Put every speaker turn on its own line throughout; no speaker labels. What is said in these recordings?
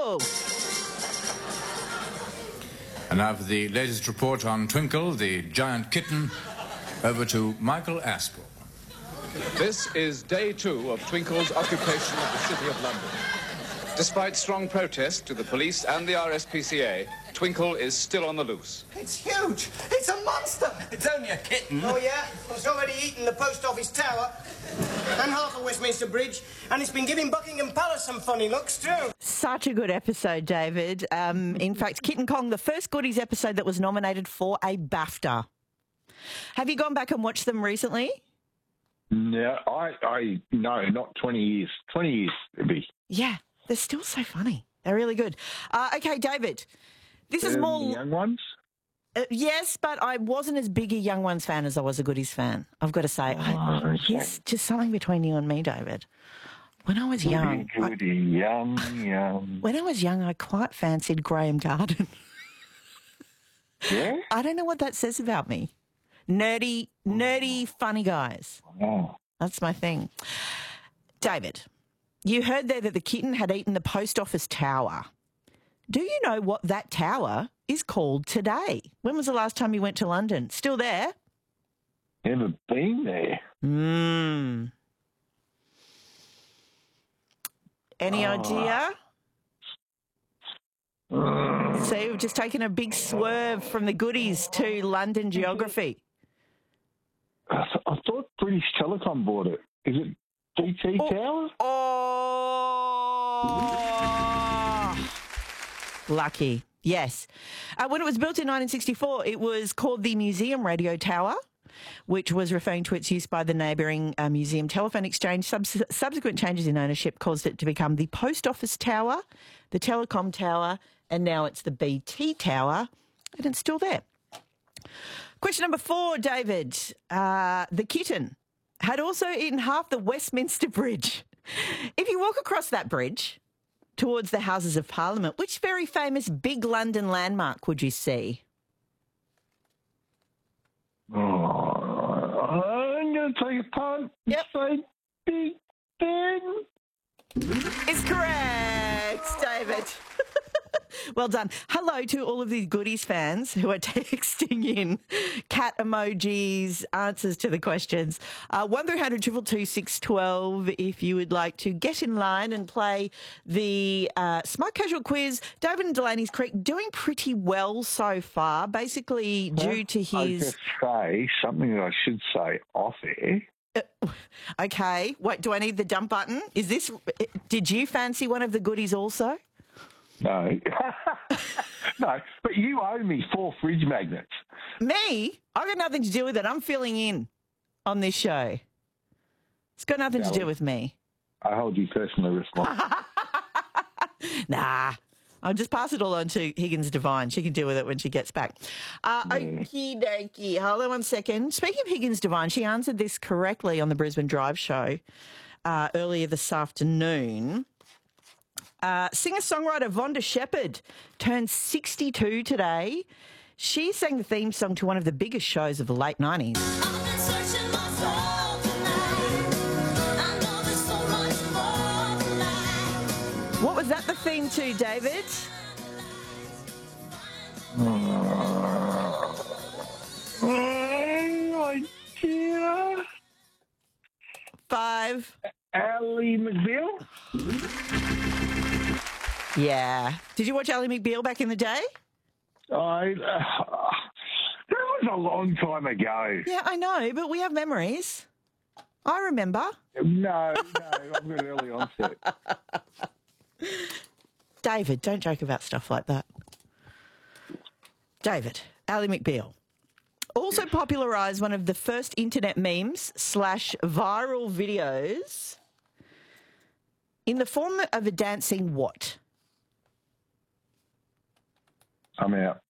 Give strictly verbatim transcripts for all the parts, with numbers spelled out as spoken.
Aspel.
And now for the latest report on Twinkle, the giant kitten, over to Michael Aspel.
This is day two of Twinkle's occupation of the City of London. Despite strong protest to the police and the R S P C A, Twinkle is still on the loose.
It's huge. It's a monster.
It's only a kitten.
Oh, yeah? It's already eaten the post office tower and half of Westminster Bridge, and it's been giving Buckingham Palace some funny looks, too.
Such a good episode, David. Um, in fact, Kitten Kong, the first Goodies episode that was nominated for a BAFTA. Have you gone back and watched them recently?
No, I, I, no, not twenty years. twenty years, it'd be.
Yeah, they're still so funny. They're really good. Uh, okay, David, this is
Um,
more...
young ones?
Uh, yes, but I wasn't as big a Young Ones fan as I was a Goodies fan, I've got to say.
Oh,
I,
okay.
It's just something between you and me, David. When I was young...
Goody, goody, yum, yum.
When I was young, I quite fancied Graham Garden.
Yeah?
I don't know what that says about me. Nerdy, nerdy, funny guys.
Oh.
That's my thing. David, you heard there that the kitten had eaten the post office tower. Do you know what that tower is called today? When was the last time you went to London? Still there?
Never been there.
Hmm. Any
Oh.
idea?
Mm.
So we've just taken a big swerve from the Goodies to London geography.
I, th- I thought British Telecom bought it. Is it B T
Oh.
Tower?
Oh! Lucky. Yes. Uh, when it was built in nineteen sixty-four, it was called the Museum Radio Tower, which was referring to its use by the neighbouring uh, Museum Telephone Exchange. Subs- subsequent changes in ownership caused it to become the Post Office Tower, the Telecom Tower, and now it's the B T Tower, and it's still there. Question number four, David. Uh, the kitten had also eaten half the Westminster Bridge. If you walk across that bridge towards the Houses of Parliament, which very famous big London landmark would you see?
Oh, I'm going to take a punt and
Yep.
say Big Ben.
Is correct, David. Well done. Hello to all of the Goodies fans who are texting in cat emojis, answers to the questions. Uh, one three hundred two two two six one two if you would like to get in line and play the uh, Smart Casual quiz. David and Delaney's Creek doing pretty well so far, basically due to
I
his...
just say something that I should say off air.
Okay, wait, do I need the dump button? Is this... Did you fancy one of the Goodies also?
No. No, but you owe me four fridge magnets.
Me? I've got nothing to do with it. I'm filling in on this show. It's got nothing to do with me.
I hold you personally responsible.
Nah. I'll just pass it all on to Higgins Devine. She can deal with it when she gets back. Uh, okie dokie. Hold on one second. Speaking of Higgins Devine, she answered this correctly on the Brisbane Drive show uh, earlier this afternoon. Uh, singer-songwriter Vonda Shepherd turned sixty-two today. She sang the theme song to one of the biggest shows of the late nineties. What was that the theme to, David?
Oh, idea.
Five.
Ally McBeal?
Yeah. Did you watch Ally McBeal back in the day?
I, uh, that was a long time ago.
Yeah, I know, but we have memories. I remember.
No, no, I've got early onset.
David, don't joke about stuff like that. David, Ally McBeal also popularised one of the first internet memes slash viral videos in the form of a dancing what?
I'm out.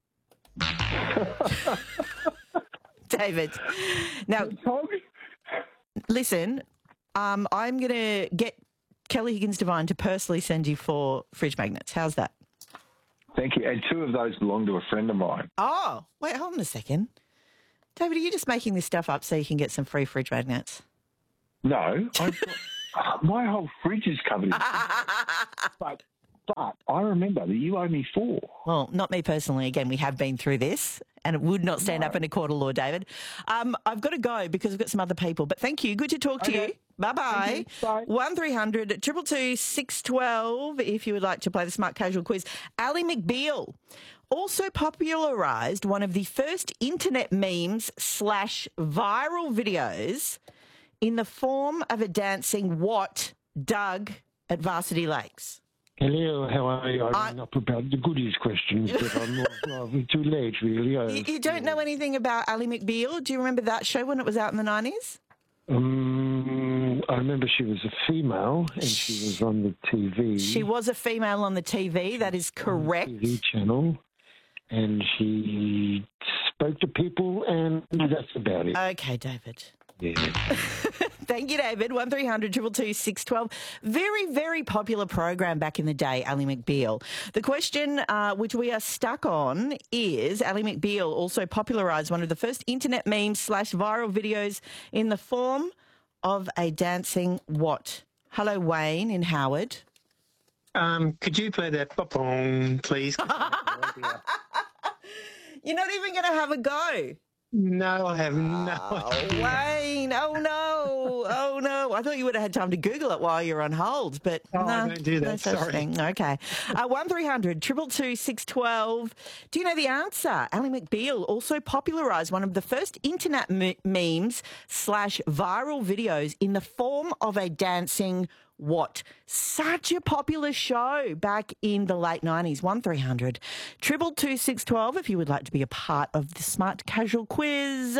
David, now, listen, um, I'm going to get Kelly Higgins Devine to personally send you four fridge magnets. How's that?
Thank you. And two of those belong to a friend of mine.
Oh, wait, hold on a second. David, are you just making this stuff up so you can get some free fridge magnets?
No, I've got, uh, my whole fridge is covered in but but I remember that you owe me four.
Well, not me personally. Again, we have been through this and it would not stand
No.
up in a court of law, David. Um, I've got to go because I've got some other people. But thank you. Good to talk to
Okay.
you. Bye-bye.
Thank you. Bye.
one three hundred two two two six one two if you would like to play the Smart Casual quiz. Ally McBeal also popularised one of the first internet memes slash viral videos in the form of a dancing what, Doug, at Varsity Lakes?
Hello, how are you? I
I-
rang up about the goodies questions, but I'm not, well, we're too late, really. I,
You, you don't know anything about Ally McBeal? Do you remember that show when it was out in the nineties?
Um, I remember she was a female and she was on the T V.
She was a female on the T V, that is correct.
T V channel, and she spoke to people, and that's about it.
Okay, David.
Yeah.
Thank you, David. one three hundred two two two six one two. Very, very popular program back in the day, Ally McBeal. The question uh, which we are stuck on is Ally McBeal also popularised one of the first internet memes slash viral videos in the form of a dancing what? Hello, Wayne in Howard.
Um, could you play that pop-on, please?
You're not even going to have a go.
No, I have no
Oh,
idea.
Wayne. Oh, no. Oh, no. I thought you would have had time to Google it while you're on hold, but
Oh,
no.
I don't do that,
no such
sorry.
thing. Okay. Uh, one three hundred two two two six one two. Do you know the answer? Ally McBeal also popularised one of the first internet me- memes slash viral videos in the form of a dancing what? Such a popular show back in the late nineties. one three hundred two two two six one two if you would like to be a part of the Smart Casual quiz.